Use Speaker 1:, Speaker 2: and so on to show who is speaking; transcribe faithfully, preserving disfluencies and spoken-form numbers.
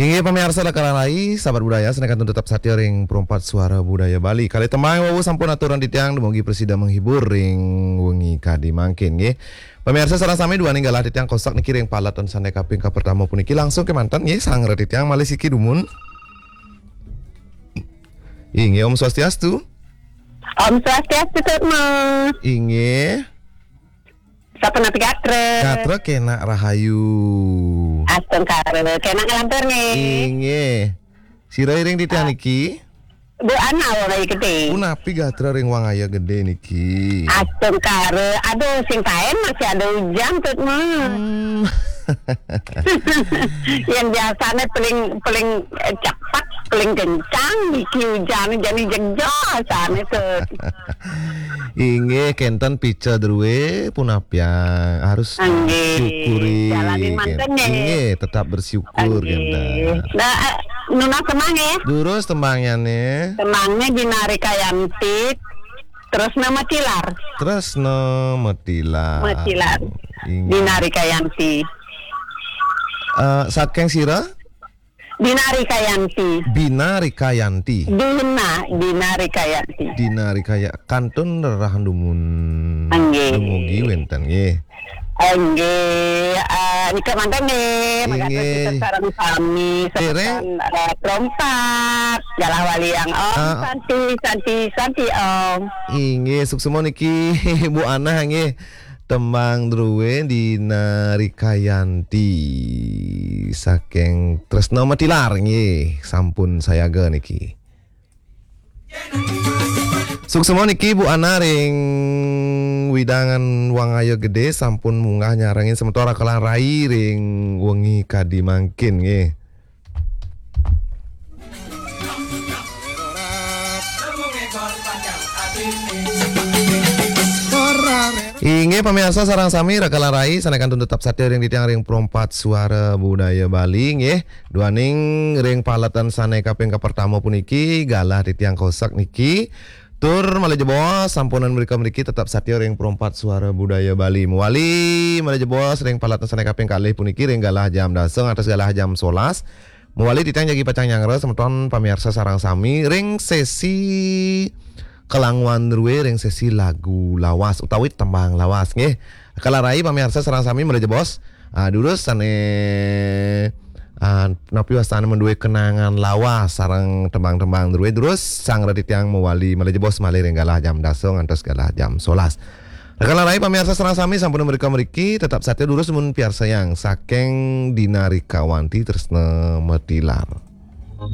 Speaker 1: Inge pemirsa lakalanai sahabat budaya senekan tetap satya ring perempat suara budaya Bali. Kali temang wawu sampun aturan di tiang demogi presida menghibur ring wengi kadi mangkin nggih. Pemirsa sareng sami dua ninggalah di tiang kosak niki ring palatan sane kaping ka pertama puniki langsung ke mantan nggih sang di tiang malih siki dumun. Inge Om Swastiastu.
Speaker 2: Om Swastiastu Mas.
Speaker 1: Inge
Speaker 2: Sapana gatre.
Speaker 1: Gatre kena rahayu.
Speaker 2: Aston kare kena ngelantur nih.
Speaker 1: Inge sira ring di tiang niki.
Speaker 2: Bu ana wae gede.
Speaker 1: Punapi gatre ring wangaya gede niki.
Speaker 2: Aston kare aduh sing paen masih ada hujan tuh mah.
Speaker 1: Hmm.
Speaker 2: Yang biasanya paling paling cepat paling kencang iki hujan jadi jegjo sana tuh.
Speaker 1: Inge kenten pica druwe punapya harus
Speaker 2: Angge,
Speaker 1: syukuri.
Speaker 2: jalanin mantennya.
Speaker 1: Inge tetap bersyukur kenten.
Speaker 2: Nah, nuna semangnya.
Speaker 1: Durus tembangnya nih.
Speaker 2: Semangnya dinarik kayantit. Terus nama tilar.
Speaker 1: Terus no metilar.
Speaker 2: Metilar.
Speaker 1: Inge.
Speaker 2: Dinarik kayanti.
Speaker 1: Uh, Sakeng sira?
Speaker 2: Dinari kayanti.
Speaker 1: Bina Rikayanti.
Speaker 2: Dina, Dina Rikayanti.
Speaker 1: Dina Rikaya kantun rahan dumun.
Speaker 2: Angge.
Speaker 1: Dumugi wenten nggih.
Speaker 2: Angge, uh, nikah mantan nih.
Speaker 1: Inge.
Speaker 2: Makanya kita sekarang kami
Speaker 1: Tereng.
Speaker 2: sekarang uh, perompak. Jalah wali yang om,
Speaker 1: Ah.
Speaker 2: santi, santi, santi om.
Speaker 1: Inge suksemo niki Bu Ana nggih. Tembang druwe Dina Rikayanti saking tresno metilar nggih sampun sayaga niki. Suksemo niki Bu Ana ring widangan wangaya gede sampun munggah nyarangin sementara kelan rai ring wengi kadi mangkin nggih. Inge pemirsa sarang sami rakalan rai sanekan tetap satya ring di tiang ring perempat suara budaya Bali nggih. Duaning ring palatan sane kaping ka pertama puniki galah di tiang kosak niki. Tur malih jebos sampunan mereka mriki tetap satya ring perempat suara budaya Bali. Muwali malih jebos ring palatan sane kaping kalih puniki ring galah jam daseng atas galah jam sebelas. Muwali di tiang jagi pacang nyangre semeton pemirsa sarang sami ring sesi kelangwan ruwe ring sesi lagu lawas utawi tembang lawas nggih. Kalarai pamirsa sareng sami mulai bos. Ah durus sane ah napi wasane menduwe kenangan lawas sareng tembang-tembang ruwe terus sang radit yang mewali mulai bos malih ring galah jam dasong ngantos galah jam sebelas. Kalarai pamirsa sareng sami sampun mereka mriki tetap satya durus mun piar sayang saking Dina Rikayanti tresna metilar.